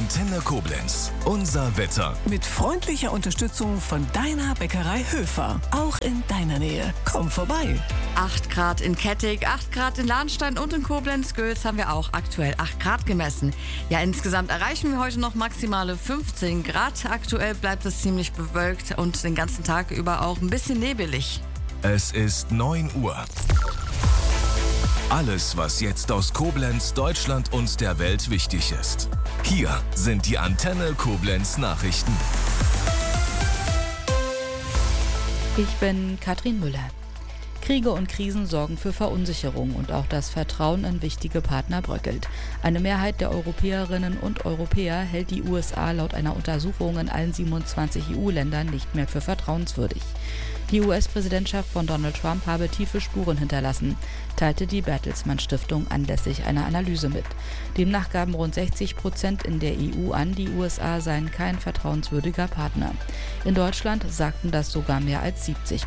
Antenne Koblenz. Unser Wetter. Mit freundlicher Unterstützung von deiner Bäckerei Höfer. Auch in deiner Nähe. Komm vorbei. 8 Grad in Kettig, 8 Grad in Lahnstein und in Koblenz-Gülz haben wir auch aktuell 8 Grad gemessen. Ja, insgesamt erreichen wir heute noch maximale 15 Grad. Aktuell bleibt es ziemlich bewölkt und den ganzen Tag über auch ein bisschen nebelig. Es ist 9 Uhr. Alles, was jetzt aus Koblenz, Deutschland und der Welt wichtig ist. Hier sind die Antenne Koblenz Nachrichten. Ich bin Katrin Müller. Kriege und Krisen sorgen für Verunsicherung und auch das Vertrauen in wichtige Partner bröckelt. Eine Mehrheit der Europäerinnen und Europäer hält die USA laut einer Untersuchung in allen 27 EU-Ländern nicht mehr für vertrauenswürdig. Die US-Präsidentschaft von Donald Trump habe tiefe Spuren hinterlassen, teilte die Bertelsmann Stiftung anlässlich einer Analyse mit. Demnach gaben rund 60% in der EU an, die USA seien kein vertrauenswürdiger Partner. In Deutschland sagten das sogar mehr als 70%.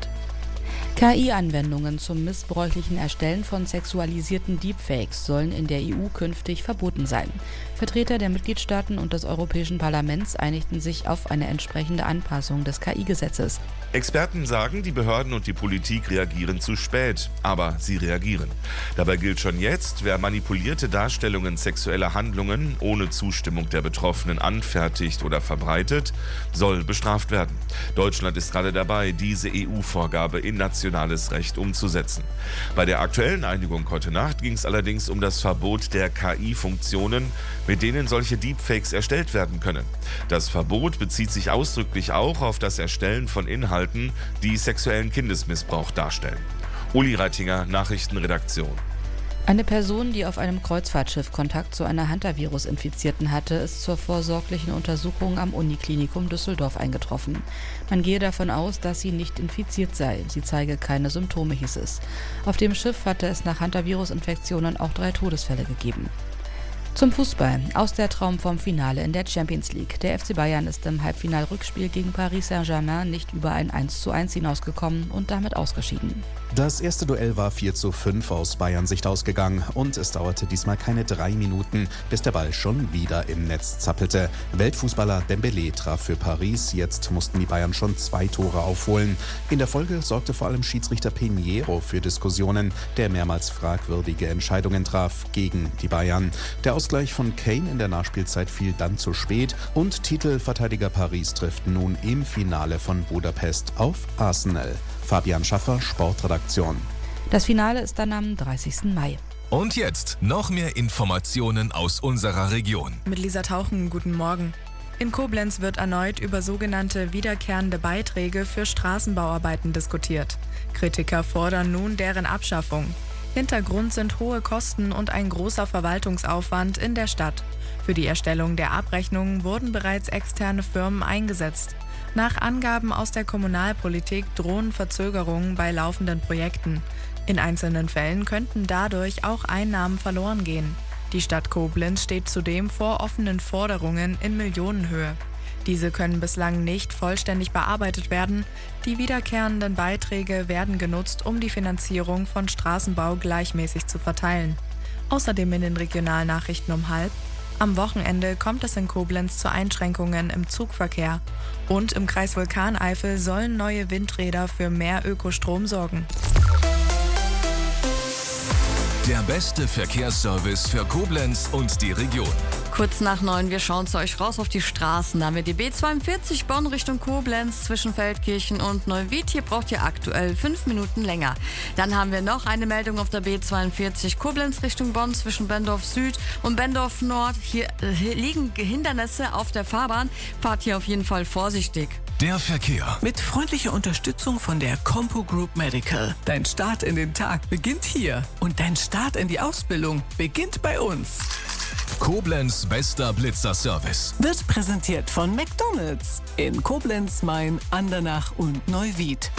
KI-Anwendungen zum missbräuchlichen Erstellen von sexualisierten Deepfakes sollen in der EU künftig verboten sein. Vertreter der Mitgliedstaaten und des Europäischen Parlaments einigten sich auf eine entsprechende Anpassung des KI-Gesetzes. Experten sagen, die Behörden und die Politik reagieren zu spät, aber sie reagieren. Dabei gilt schon jetzt, wer manipulierte Darstellungen sexueller Handlungen ohne Zustimmung der Betroffenen anfertigt oder verbreitet, soll bestraft werden. Deutschland ist gerade dabei, diese EU-Vorgabe in nationales Recht umzusetzen. Bei der aktuellen Einigung heute Nacht ging es allerdings um das Verbot der KI-Funktionen, mit denen solche Deepfakes erstellt werden können. Das Verbot bezieht sich ausdrücklich auch auf das Erstellen von Inhalten, die sexuellen Kindesmissbrauch darstellen. Uli Reitinger, Nachrichtenredaktion. Eine Person, die auf einem Kreuzfahrtschiff Kontakt zu einer Hantavirus-Infizierten hatte, ist zur vorsorglichen Untersuchung am Uniklinikum Düsseldorf eingetroffen. Man gehe davon aus, dass sie nicht infiziert sei. Sie zeige keine Symptome, hieß es. Auf dem Schiff hatte es nach Hantavirus-Infektionen auch 3 Todesfälle gegeben. Zum Fußball. Aus der Traum vom Finale in der Champions League. Der FC Bayern ist im Halbfinal-Rückspiel gegen Paris Saint-Germain nicht über ein 1:1 hinausgekommen und damit ausgeschieden. Das erste Duell war 4:5 aus Bayerns Sicht ausgegangen und es dauerte diesmal keine 3 Minuten, bis der Ball schon wieder im Netz zappelte. Weltfußballer Dembélé traf für Paris, jetzt mussten die Bayern schon 2 Tore aufholen. In der Folge sorgte vor allem Schiedsrichter Pinheiro für Diskussionen, der mehrmals fragwürdige Entscheidungen traf gegen die Bayern. Der Ausgleich von Kane in der Nachspielzeit fiel dann zu spät und Titelverteidiger Paris trifft nun im Finale von Budapest auf Arsenal. Fabian Schaffer, Sportredaktion. Das Finale ist dann am 30. Mai. Und jetzt noch mehr Informationen aus unserer Region. Mit Lisa Tauchen, guten Morgen. In Koblenz wird erneut über sogenannte wiederkehrende Beiträge für Straßenbauarbeiten diskutiert. Kritiker fordern nun deren Abschaffung. Hintergrund sind hohe Kosten und ein großer Verwaltungsaufwand in der Stadt. Für die Erstellung der Abrechnungen wurden bereits externe Firmen eingesetzt. Nach Angaben aus der Kommunalpolitik drohen Verzögerungen bei laufenden Projekten. In einzelnen Fällen könnten dadurch auch Einnahmen verloren gehen. Die Stadt Koblenz steht zudem vor offenen Forderungen in Millionenhöhe. Diese können bislang nicht vollständig bearbeitet werden. Die wiederkehrenden Beiträge werden genutzt, um die Finanzierung von Straßenbau gleichmäßig zu verteilen. Außerdem in den Regionalnachrichten um 12:30. Am Wochenende kommt es in Koblenz zu Einschränkungen im Zugverkehr. Und im Kreis Vulkaneifel sollen neue Windräder für mehr Ökostrom sorgen. Der beste Verkehrsservice für Koblenz und die Region. Kurz nach 9, wir schauen zu euch raus auf die Straßen. Da haben wir die B42 Bonn Richtung Koblenz zwischen Feldkirchen und Neuwied. Hier braucht ihr aktuell 5 Minuten länger. Dann haben wir noch eine Meldung auf der B42 Koblenz Richtung Bonn zwischen Bendorf Süd und Bendorf Nord. Hier liegen Hindernisse auf der Fahrbahn. Fahrt hier auf jeden Fall vorsichtig. Der Verkehr. Mit freundlicher Unterstützung von der Compo Group Medical. Dein Start in den Tag beginnt hier. Und dein Start in die Ausbildung beginnt bei uns. Koblenz bester Blitzerservice. Wird präsentiert von McDonald's in Koblenz, Main, Andernach und Neuwied.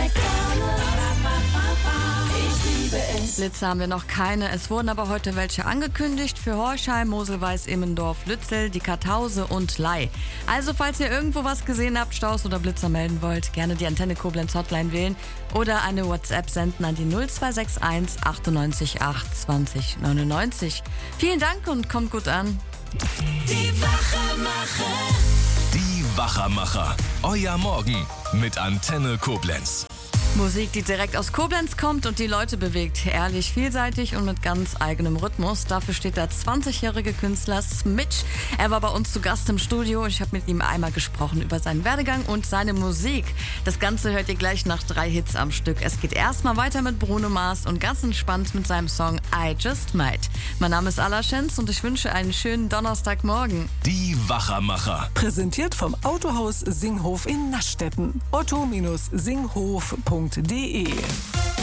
Blitze haben wir noch keine. Es wurden aber heute welche angekündigt für Horchheim, Moselweiß, Immendorf, Lützel, die Kartause und Ley. Also falls ihr irgendwo was gesehen habt, Staus oder Blitzer melden wollt, gerne die Antenne Koblenz Hotline wählen oder eine WhatsApp senden an die 0261 98 8 20 99. Vielen Dank und kommt gut an. Die Wachermacher. Die Wachermacher. Euer Morgen mit Antenne Koblenz. Musik, die direkt aus Koblenz kommt und die Leute bewegt. Ehrlich, vielseitig und mit ganz eigenem Rhythmus. Dafür steht der 20-jährige Künstler Smitch. Er war bei uns zu Gast im Studio. Ich habe mit ihm einmal gesprochen über seinen Werdegang und seine Musik. Das Ganze hört ihr gleich nach 3 Hits am Stück. Es geht erstmal weiter mit Bruno Mars und ganz entspannt mit seinem Song I Just Might. Mein Name ist Ala Schenz und ich wünsche einen schönen Donnerstagmorgen. Die Wachermacher. Präsentiert vom Autohaus Singhof in Naschdetten. otto-singhof.de